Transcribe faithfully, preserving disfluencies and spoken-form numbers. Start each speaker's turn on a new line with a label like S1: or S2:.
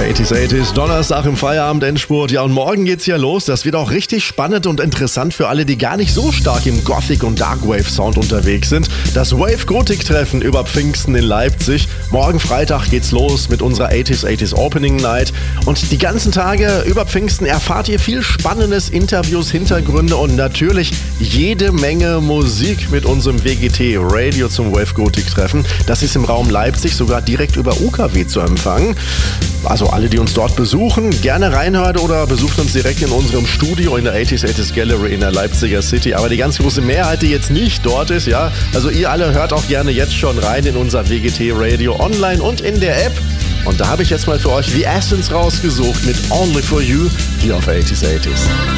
S1: achtziger achtziger, Donnerstag im Feierabend-Endspurt. Ja, und morgen geht's ja los. Das wird auch richtig spannend und interessant für alle, die gar nicht so stark im Gothic- und Darkwave-Sound unterwegs sind. Das Wave-Gothic-Treffen über Pfingsten in Leipzig. Morgen Freitag geht's los mit unserer achtziger achtziger Opening Night. Und die ganzen Tage über Pfingsten erfahrt ihr viel Spannendes, Interviews, Hintergründe und natürlich jede Menge Musik mit unserem W G T-Radio zum Wave-Gothic-Treffen. Das ist im Raum Leipzig sogar direkt über U K W zu empfangen. Also alle, die uns dort besuchen, gerne reinhören oder besucht uns direkt in unserem Studio in der achtziger achtziger Gallery in der Leipziger City. Aber die ganz große Mehrheit, die jetzt nicht dort ist, ja, also ihr alle hört auch gerne jetzt schon rein in unser W G T-Radio online und in der App. Und da habe ich jetzt mal für euch The Essence rausgesucht mit Only For You hier auf achtziger achtziger.